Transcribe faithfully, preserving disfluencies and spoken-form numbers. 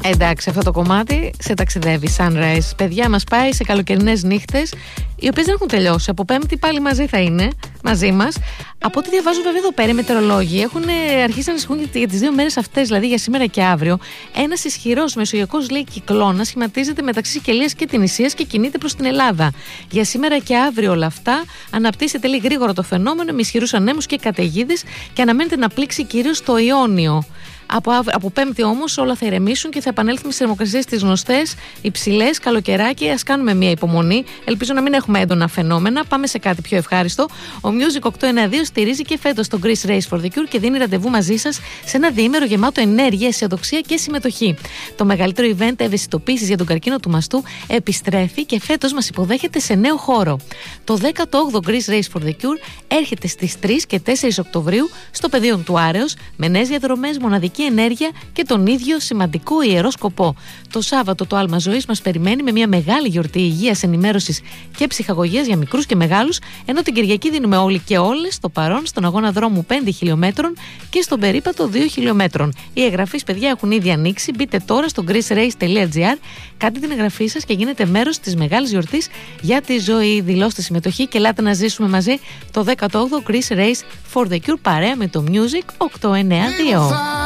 Εντάξει, αυτό το κομμάτι σε ταξιδεύει. Sunrise. Παιδιά, μας πάει σε καλοκαιρινές νύχτες, οι οποίες δεν έχουν τελειώσει. Από Πέμπτη πάλι μαζί θα είναι, μαζί μας. Από ό,τι διαβάζω, βέβαια, εδώ πέρα οι μετεωρολόγοι έχουν αρχίσει να ανησυχούν για τις δύο μέρες αυτές, δηλαδή για σήμερα και αύριο. Ένας ισχυρός μεσογειακός, λέει, κυκλώνας σχηματίζεται μεταξύ Σικελίας και την Ισίας και κινείται προς την Ελλάδα. Για σήμερα και αύριο όλα αυτά αναπτύσσεται, λέει, γρήγορα το φαινόμενο με ισχυρούς ανέμους και καταιγίδες και αναμένεται να πλήξει κυρίως το Ιόνιο. Από, από Πέμπτη όμως όλα θα ηρεμήσουν και θα επανέλθουμε στις θερμοκρασίες τις γνωστές, υψηλές, καλοκαιράκι. Ας κάνουμε μια υπομονή. Ελπίζω να μην έχουμε έντονα φαινόμενα. Πάμε σε κάτι πιο ευχάριστο. Ο Music οκτακόσια ενενήντα δύο στηρίζει και φέτος το Greece Race for the Cure και δίνει ραντεβού μαζί σας σε ένα διήμερο γεμάτο ενέργεια, αισιοδοξία και συμμετοχή. Το μεγαλύτερο event ευαισθητοποίησης για τον καρκίνο του μαστού επιστρέφει και φέτος μας υποδέχεται σε νέο χώρο. Το δέκατο όγδοο Greece Race for the Cure έρχεται στις τρεις και τέσσερις Οκτωβρίου στο πεδίο του Άρεως με νέες διαδρομές, μοναδική ενέργεια και τον ίδιο σημαντικό ιερό σκοπό. Το Σάββατο το άλμα ζωής μας περιμένει με μια μεγάλη γιορτή υγείας, ενημέρωσης και ψυχαγωγίας για μικρούς και μεγάλους, ενώ την Κυριακή δίνουμε όλοι και όλες το παρόν στον αγώνα δρόμου πέντε χιλιομέτρων και στον περίπατο δύο χιλιομέτρων. Οι εγγραφείς, παιδιά, έχουν ήδη ανοίξει. Μπείτε τώρα στο greece race τελεία gr, κάντε την εγγραφή σας και γίνετε μέρος της μεγάλης γιορτής για τη ζωή. Δηλώστε συμμετοχή και ελάτε να ζήσουμε μαζί το δέκατο όγδοο Greece Race for the Cure παρέα με το Music οκτακόσια ενενήντα δύο.